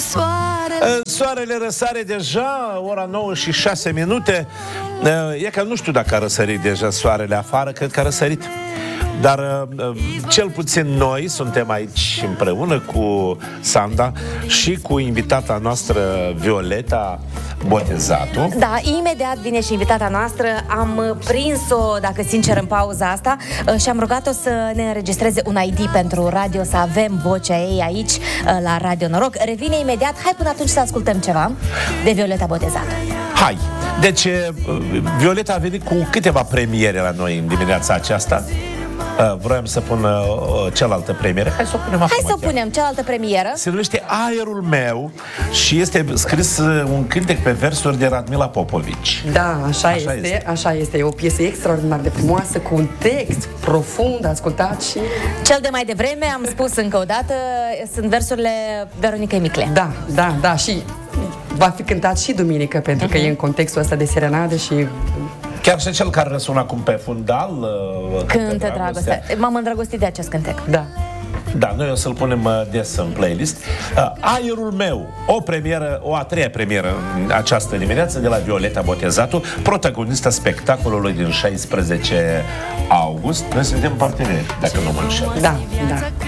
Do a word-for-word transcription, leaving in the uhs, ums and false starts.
soarele. Soarele răsare deja, ora nouă și șase minute. E că nu știu dacă a răsărit deja soarele afară, cred că a răsărit. Dar cel puțin noi suntem aici împreună cu Sanda și cu invitata noastră Violeta Botezatu. Da, imediat vine și invitata noastră. Am prins-o, dacă sincer, în pauza asta și am rugat-o să ne înregistreze un I D pentru radio, să avem vocea ei aici la Radio Noroc. Revine imediat. Hai până atunci să ascultăm ceva de Violeta Botezatu. Hai! Deci, Violeta a venit cu câteva premiere la noi în dimineața aceasta. Uh, vroiam să pun uh, cealaltă premieră. Hai să o punem acum. Hai să o punem, cealaltă premieră. Se numește Aerul meu și este scris uh, un cântec pe versuri de Radmila Popovici. Da, așa, așa este, este, așa este. E o piesă extraordinar de frumoasă, cu un text profund, ascultat și... Cel de mai devreme, am spus încă o dată, sunt versurile Veronicăi Micle. Da, da, da, și va fi cântat și duminică, pentru uh-huh. că e în contextul ăsta de serenade și... Chiar și cel care răsună acum pe fundal uh, Cântă dragostea. M-am îndrăgostit de acest cântec. Da. Da, noi o să-l punem uh, des în playlist. uh, Aerul meu, o premieră, o a treia premieră în această dimineață de la Violeta Botezatu, protagonista spectacolului din șaisprezece august. Noi suntem parteneri, dacă nu mă înșel. Da, da.